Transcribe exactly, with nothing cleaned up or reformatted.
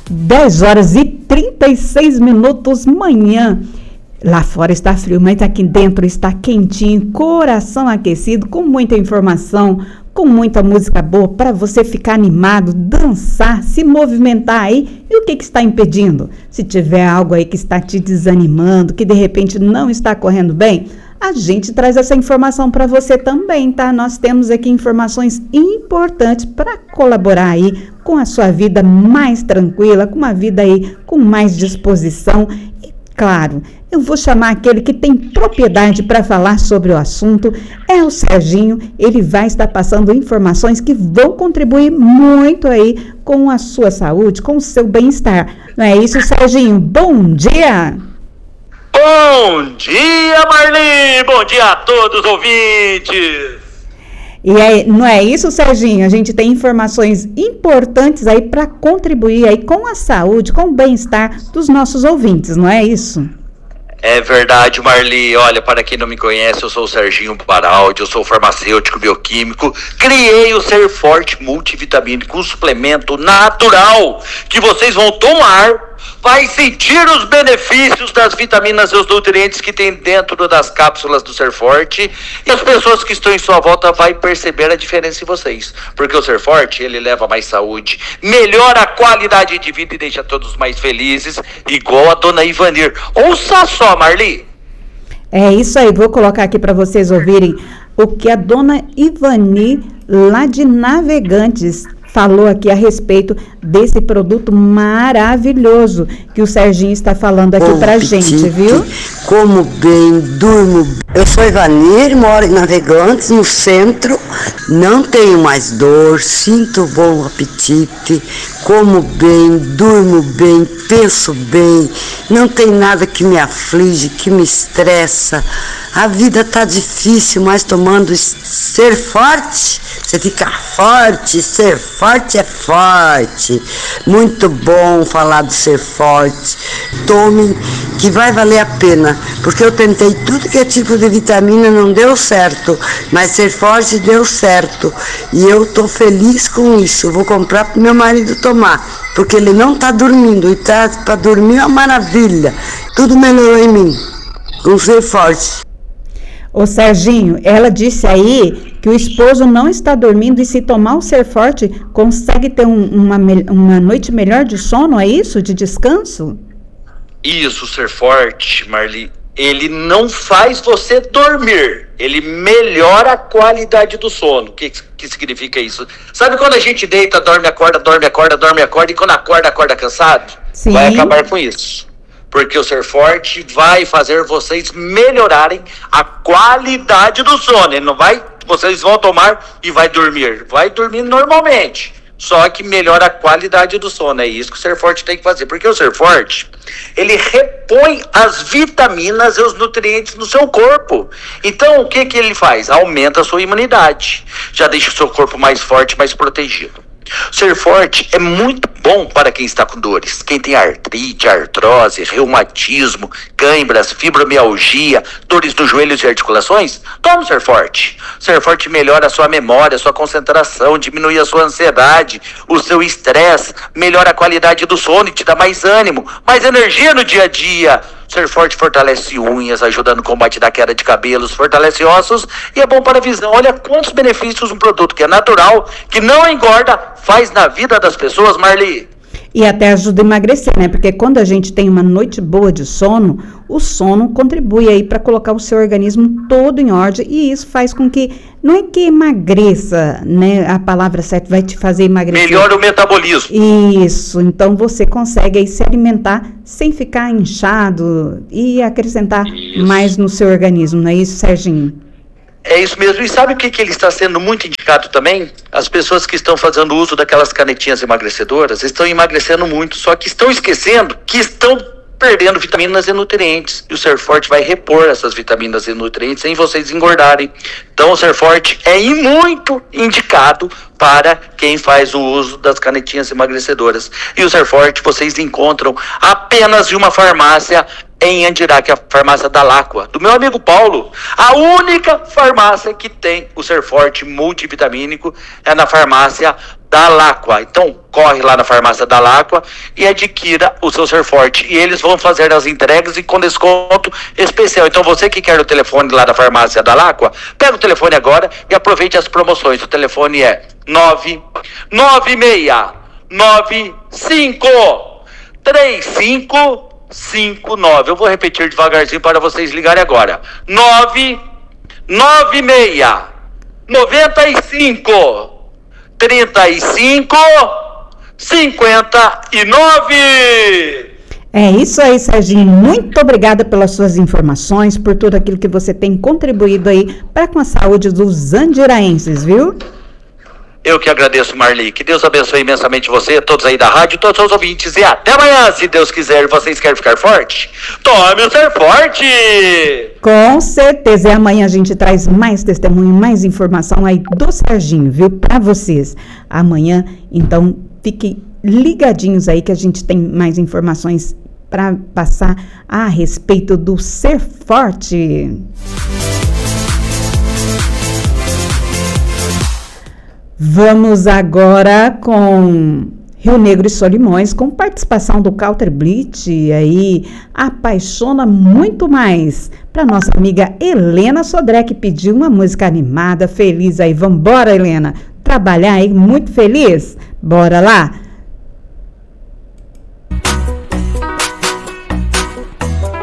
dez horas e trinta e seis minutos manhã. Lá fora está frio, mas aqui dentro está quentinho, coração aquecido, com muita informação, com muita música boa para você ficar animado, dançar, se movimentar aí. E o que, que está impedindo? Se tiver algo aí que está te desanimando, que de repente não está correndo bem, a gente traz essa informação para você também, tá? Nós temos aqui informações importantes para colaborar aí com a sua vida mais tranquila, com uma vida aí com mais disposição. E claro, eu vou chamar aquele que tem propriedade para falar sobre o assunto, é o Serginho. Ele vai estar passando informações que vão contribuir muito aí com a sua saúde, com o seu bem-estar. Não é isso, Serginho? Bom dia! Bom dia, Marli! Bom dia a todos os ouvintes! E aí, não é isso, Serginho? A gente tem informações importantes aí para contribuir aí com a saúde, com o bem-estar dos nossos ouvintes, não é isso? É verdade, Marli. Olha, para quem não me conhece, eu sou o Serginho Baraldi, eu sou farmacêutico bioquímico. Criei o Ser Forte Multivitamínico, um suplemento natural que vocês vão tomar, vai sentir os benefícios das vitaminas e os nutrientes que tem dentro das cápsulas do Ser Forte, e as pessoas que estão em sua volta vai perceber a diferença em vocês, porque o Ser Forte, ele leva mais saúde, melhora a qualidade de vida e deixa todos mais felizes, igual a dona Ivanir. Ouça só, Marli. É isso aí, vou colocar aqui para vocês ouvirem o que a dona Ivani, lá de Navegantes, falou aqui a respeito desse produto maravilhoso que o Serginho está falando aqui pra gente, viu? Como bem, durmo. Eu sou Ivanir, moro em Navegantes, no centro. Não tenho mais dor, sinto bom apetite, como bem, durmo bem, penso bem. Não tem nada que me aflige, que me estressa. A vida tá difícil, mas tomando Ser Forte, você fica forte. Ser Forte é forte. Muito bom falar do Ser Forte. Tome, que vai valer a pena, porque eu tentei tudo que é tipo de vitamina, não deu certo, mas Ser Forte deu certo, e eu tô feliz com isso. Vou comprar pro meu marido tomar, porque ele não tá dormindo, e tá para dormir é uma maravilha. Tudo melhorou em mim com Ser Forte. Ô Serginho, ela disse aí que o esposo não está dormindo e se tomar o Ser Forte, consegue ter um, uma, uma noite melhor de sono, é isso? De descanso? Isso, Ser Forte, Marli, ele não faz você dormir, ele melhora a qualidade do sono. O que, que significa isso? Sabe quando a gente deita, dorme, acorda, dorme, acorda, dorme, acorda, e quando acorda, acorda cansado? Sim. Vai acabar com isso. Porque o Ser Forte vai fazer vocês melhorarem a qualidade do sono. Ele não vai, vocês vão tomar e vai dormir. Vai dormir normalmente, só que melhora a qualidade do sono. É isso que o Ser Forte tem que fazer. Porque o Ser Forte, ele repõe as vitaminas e os nutrientes no seu corpo. Então, o que que ele faz? Aumenta a sua imunidade. Já deixa o seu corpo mais forte, mais protegido. Ser Forte é muito bom para quem está com dores, quem tem artrite, artrose, reumatismo, câimbras, fibromialgia, dores nos joelhos e articulações. Tome Ser Forte. Ser Forte melhora a sua memória, a sua concentração, diminui a sua ansiedade, o seu estresse, melhora a qualidade do sono e te dá mais ânimo, mais energia no dia a dia. Ser Forte fortalece unhas, ajuda no combate da queda de cabelos, fortalece ossos e é bom para a visão. Olha quantos benefícios um produto que é natural, que não engorda, faz na vida das pessoas, Marli. E até ajuda a emagrecer, né? Porque quando a gente tem uma noite boa de sono, o sono contribui aí para colocar o seu organismo todo em ordem, e isso faz com que, não é que emagreça, né? A palavra certa vai te fazer emagrecer. Melhora o metabolismo. Isso, então você consegue aí se alimentar sem ficar inchado e acrescentar isso mais no seu organismo, não é isso, Serginho? É isso mesmo. E sabe o que, que ele está sendo muito indicado também? As pessoas que estão fazendo uso daquelas canetinhas emagrecedoras estão emagrecendo muito, só que estão esquecendo que estão perdendo vitaminas e nutrientes. E o Ser Forte vai repor essas vitaminas e nutrientes sem vocês engordarem. Então o Ser Forte é muito indicado para quem faz o uso das canetinhas emagrecedoras. E o Ser Forte vocês encontram apenas em uma farmácia em Andirá, que é a farmácia da Láqua, do meu amigo Paulo. A única farmácia que tem o Ser Forte multivitamínico é na farmácia Dalacqua. Então, corre lá na farmácia Dalacqua e adquira o seu Ser Forte. E eles vão fazer as entregas e com desconto especial. Então, você que quer o telefone lá da farmácia Dalacqua, pega o telefone agora e aproveite as promoções. O telefone é nove nove seis nove cinco três cinco cinco nove. Eu vou repetir devagarzinho para vocês ligarem agora. nove nove seis noventa e cinco trinta e cinco cinquenta e nove. É isso aí, Serginho. Muito obrigada pelas suas informações, por tudo aquilo que você tem contribuído aí para com a saúde dos andiraenses, viu? Eu que agradeço, Marli. Que Deus abençoe imensamente você, todos aí da rádio, todos os seus ouvintes. E até amanhã, se Deus quiser. Vocês querem ficar forte? Tome o Ser Forte! Com certeza. E amanhã a gente traz mais testemunho, mais informação aí do Serginho, viu? Para vocês. Amanhã, então, fiquem ligadinhos aí que a gente tem mais informações para passar a respeito do Ser Forte. Vamos agora com Rio Negro e Solimões, com participação do Walter Blitt, aí apaixona muito mais. Para nossa amiga Helena Sodré, que pediu uma música animada, feliz aí. Vambora, Helena, trabalhar aí muito feliz? Bora lá?